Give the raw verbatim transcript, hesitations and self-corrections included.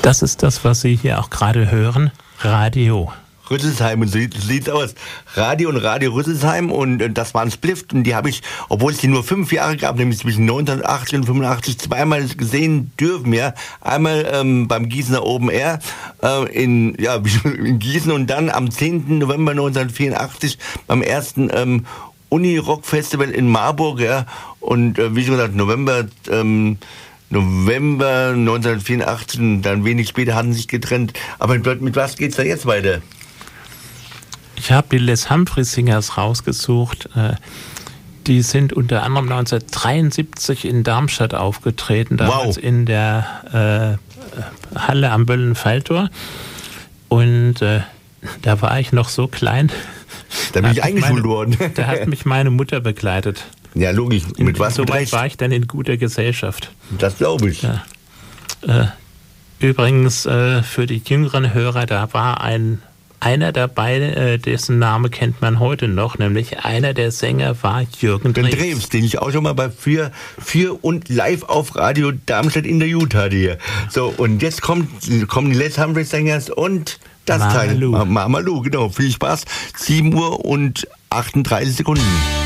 Das ist das, was Sie hier auch gerade hören, Radio Rüsselsheim, und so sieht's aus. Radio und Radio Rüsselsheim, und äh, das waren Spliff, und die habe ich, obwohl es die nur fünf Jahre gab, nämlich zwischen neunzehnhundertachtzig und fünfundachtzig, zweimal gesehen dürfen, ja. Einmal ähm, beim Gießener Open Air äh, in, ja, in Gießen, und dann am zehnten November neunzehnhundertvierundachtzig beim ersten ähm, Uni-Rock-Festival in Marburg, ja. Und äh, wie schon gesagt, November ähm, November neunzehnhundertvierundachtzig, und dann wenig später hatten sie sich getrennt. Aber mit, mit was geht's da jetzt weiter? Ich habe die Les Humphreys Singers rausgesucht. Die sind unter anderem neunzehnhundertdreiundsiebzig in Darmstadt aufgetreten, damals wow. in der äh, Halle am Böllenfalltor. Und äh, da war ich noch so klein. Da bin da ich eingeschult worden. Da hat mich meine Mutter begleitet. Ja, logisch. Mit in, was? So weit war ich dann in guter Gesellschaft. Das glaube ich. Ja. Äh, übrigens, äh, für die jüngeren Hörer, da war ein einer dabei, äh, dessen Name kennt man heute noch, nämlich einer der Sänger war Jürgen Drews. Drews, den ich auch schon mal bei für, für und live auf Radio Darmstadt in der Jugend hatte hier. So, und jetzt kommt, kommen die Les Humphreys Singers und das Mama Teil. Lou. Mama Lou, genau. Viel Spaß. sieben Uhr und achtunddreißig Sekunden.